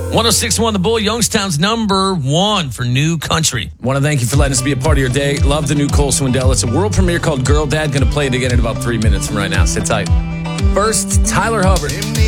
106.1 The Bull, Youngstown's number one for new country. Want to thank you for letting us be a part of your day. Love the new Cole Swindell. It's a world premiere called Girl Dad. Going to play it again in about 3 minutes from right now. Sit tight. First, Tyler Hubbard.